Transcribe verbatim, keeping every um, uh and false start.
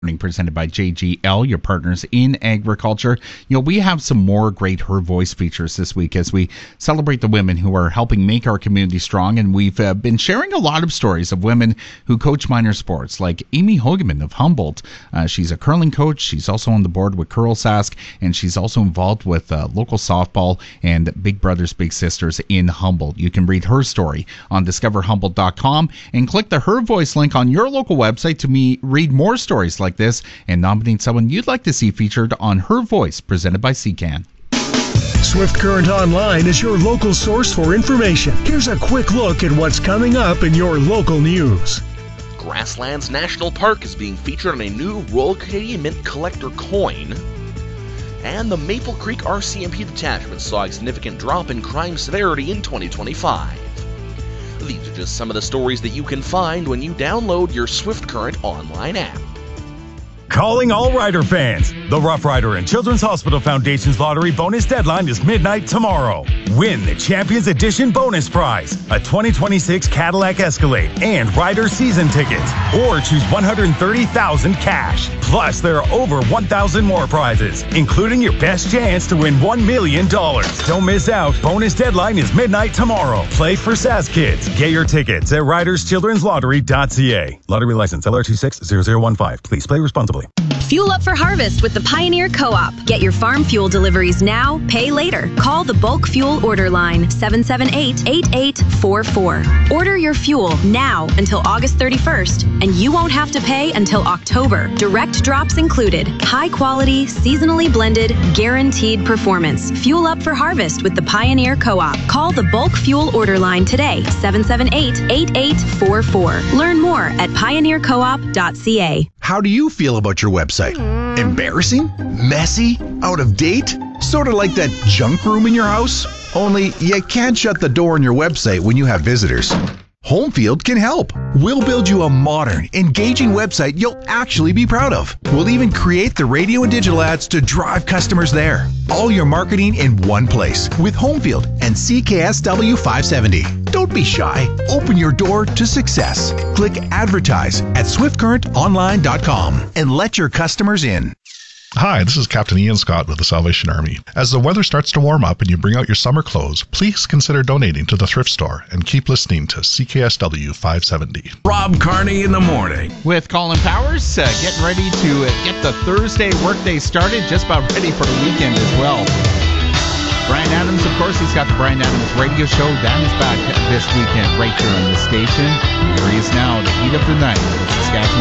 Presented by J G L, your partners in agriculture. You know, we have some more great Her Voice features this week as we celebrate the women who are helping make our community strong. And we've uh, been sharing a lot of stories of women who coach minor sports, like Amy Hogeman of Humboldt. Uh, she's a curling coach. She's also on the board with Curlsask, and she's also involved with uh, local softball and Big Brothers Big Sisters in Humboldt. You can read her story on discover humboldt dot com and click the Her Voice link on your local website to me read more stories like this and nominate someone you'd like to see featured on Her Voice, presented by C C A N. Swift Current Online is your local source for information. Here's a quick look at what's coming up in your local news. Grasslands National Park is being featured on a new Royal Canadian Mint collector coin. And the Maple Creek R C M P detachment saw a significant drop in crime severity in twenty twenty-five. These are just some of the stories that you can find when you download your Swift Current Online app. Calling all Rider fans. The Rough Rider and Children's Hospital Foundation's lottery bonus deadline is midnight tomorrow. Win the Champions Edition bonus prize, a twenty twenty-six Cadillac Escalade and Rider season tickets, or choose one hundred thirty thousand dollars cash. Plus, there are over one thousand more prizes, including your best chance to win one million dollars. Don't miss out. Bonus deadline is midnight tomorrow. Play for S A S Kids. Get your tickets at riders children's lottery dot c a. Lottery license L R two six zero zero one five. Please play responsibly. Fuel up for harvest with the Pioneer Co-op. Get your farm fuel deliveries now, pay later. Call the bulk fuel order line seven seven eight, eight eight four four. Order your fuel now until August thirty-first, and you won't have to pay until October. Direct drops included. High quality, seasonally blended, guaranteed performance. Fuel up for harvest with the Pioneer Co-op. Call the bulk fuel order line today, seven seven eight, eight eight four four. Learn more at pioneer co op dot c a. How do you feel about your website? Embarrassing? Messy? Out of date? Sort of like that junk room in your house? Only you can't shut the door on your website when you have visitors. Homefield can help. We'll build you a modern, engaging website you'll actually be proud of. We'll even create the radio and digital ads to drive customers there. All your marketing in one place with Homefield and C K S W five seventy. Don't be shy. Open your door to success. Click Advertise at swift current online dot com and let your customers in. Hi, this is Captain Ian Scott with the Salvation Army. As the weather starts to warm up and you bring out your summer clothes, please consider donating to the thrift store and keep listening to C K S W five seventy. Rob Carney in the morning. With Colin Powers, uh, getting ready to uh, get the Thursday workday started, just about ready for the weekend as well. Brian Adams, of course, he's got the Brian Adams radio show. That is back this weekend right here on the station. Here he is now, the heat of the night. Saskatchewan